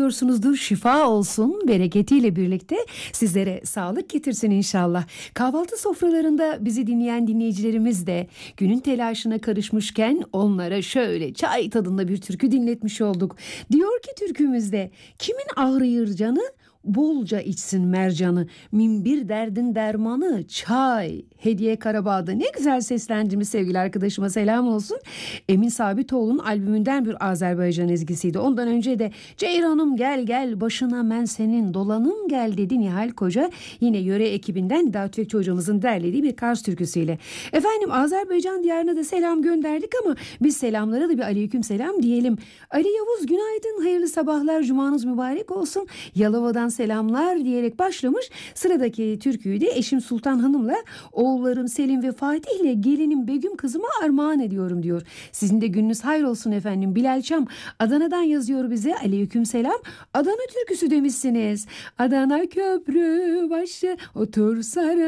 yapıyorsunuzdur. Şifa olsun, bereketiyle birlikte sizlere sağlık getirsin inşallah. Kahvaltı sofralarında bizi dinleyen dinleyicilerimiz de günün telaşına karışmışken onlara şöyle çay tadında bir türkü dinletmiş olduk. Diyor ki türkümüzde, kimin ağrıyor canı? Bolca içsin mercanı, minbir derdin dermanı çay. Hediye Karabağ'da ne güzel seslendiğimiz sevgili arkadaşıma selam olsun. Emin Sabitoğlu'nun albümünden bir Azerbaycan ezgisiydi. Ondan önce de Ceyranım gel gel başına ben senin dolanım gel dedi Nihal Koca. Yine yöre ekibinden Nida Tüfekçi hocamızın derlediği bir Kars türküsüyle. Efendim Azerbaycan diyarına da selam gönderdik ama biz selamlara da bir aleyküm selam diyelim. Ali Yavuz günaydın, hayırlı sabahlar, cumanız mübarek olsun. Yalova'dan selamlar diyerek başlamış. Sıradaki türküyü de eşim Sultan Hanım'la oğullarım Selim ve Fatih ile gelinim Begüm kızıma armağan ediyorum diyor. Sizin de gününüz hayır olsun efendim. Bilal Çam Adana'dan yazıyor bize. Aleyküm selam. Adana türküsü demişsiniz. Adana köprü başı otur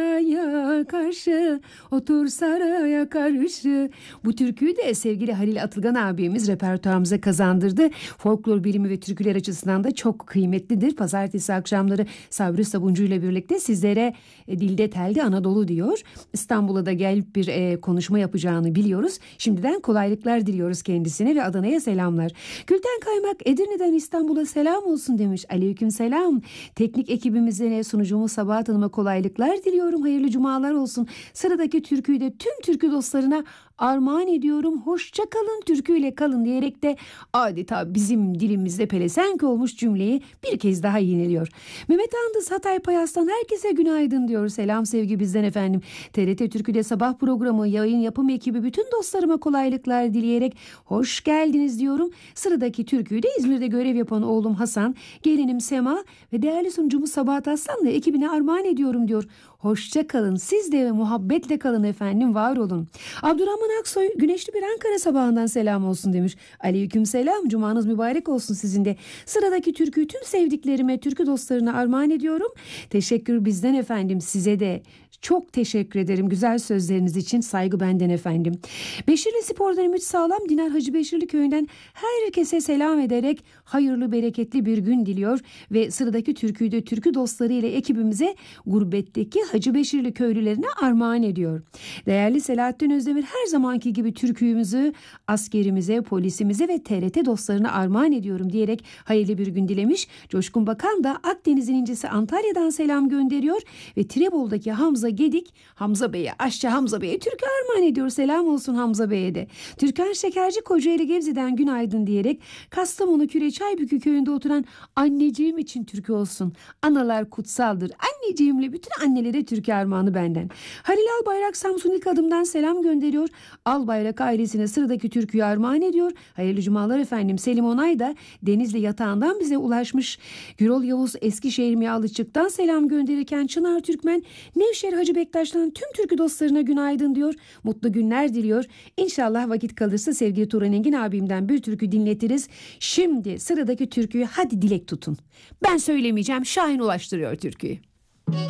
saraya karşı, otur saraya karşı. Bu türküyü de sevgili Halil Atılgan abimiz repertuarımıza kazandırdı. Folklor bilimi ve türküler açısından da çok kıymetlidir. Pazartesi akşamları Sabri Sabuncu ile birlikte sizlere dilde telde Anadolu diyor. İstanbul'a da gelip bir konuşma yapacağını biliyoruz. Şimdiden kolaylıklar diliyoruz kendisine ve Adana'ya selamlar. Gülten Kaymak Edirne'den İstanbul'a selam olsun demiş. Aleyküm selam. Teknik ekibimize, sunucumuz Sabahat Hanım'a kolaylıklar diliyorum. Hayırlı cumalar olsun. Sıradaki türküyü de tüm türkü dostlarına armağan ediyorum. Hoşça kalın, türküyle kalın diyerek de adeta bizim dilimizde pelesenk olmuş cümleyi bir kez daha yineliyor. Mehmet Andız Hatay Payas'tan herkese günaydın diyor. Selam sevgi bizden efendim. TRT Türkü'de sabah programı yayın yapım ekibi bütün dostlarıma kolaylıklar dileyerek hoş geldiniz diyorum. Sıradaki türküyü de İzmir'de görev yapan oğlum Hasan, gelinim Sema ve değerli sunucumuz Sabahat Aslan'la ekibine armağan ediyorum diyor. Hoşça kalın. Siz de muhabbetle kalın efendim. Var olun. Abdurrahman Aksoy güneşli bir Ankara sabahından selam olsun demiş. Aleyküm selam. Cumanız mübarek olsun sizin de. Sıradaki türküyü tüm sevdiklerime, türkü dostlarına armağan ediyorum. Teşekkür bizden efendim. Size de çok teşekkür ederim güzel sözleriniz için, saygı benden efendim. Beşirli Spor'dan Ümit Sağlam Dinar Hacı Beşirli köyünden herkese selam ederek hayırlı bereketli bir gün diliyor ve sıradaki türküyü de türkü dostları ile ekibimize gurbetteki Hacı Beşirli köylülerine armağan ediyor. Değerli Selahattin Özdemir her zamanki gibi türküyümüzü askerimize, polisimize ve TRT dostlarına armağan ediyorum diyerek hayırlı bir gün dilemiş. Coşkun Bakan da Akdeniz'in incisi Antalya'dan selam gönderiyor ve Tirebol'daki Hamza Gedik, Hamza Bey'e, aşçı Hamza Bey'e türkü armağan ediyor. Selam olsun Hamza Bey'e de. Türkan Şekerci Kocaeli Gebze'den günaydın diyerek Kastamonu Küreçaybükü köyünde oturan anneciğim için türkü olsun. Analar kutsaldır. Anneciğimle bütün annelere türkü armağanı benden. Halil Albayrak Samsun İlk Adım'dan selam gönderiyor. Albayrak ailesine sıradaki türküyü armağan ediyor. Hayırlı cumalar efendim. Selim Onay da Denizli yatağından bize ulaşmış. Gürol Yavuz Eskişehir Miyalıçık'tan selam gönderirken Çınar Türkmen Nevşehir Hacı Bektaş'tan tüm türkü dostlarına günaydın diyor. Mutlu günler diliyor. İnşallah vakit kalırsa sevgili Turan Engin abimden bir türkü dinletiriz. Şimdi sıradaki türküyü hadi dilek tutun. Ben söylemeyeceğim. Şahin ulaştırıyor türküyü.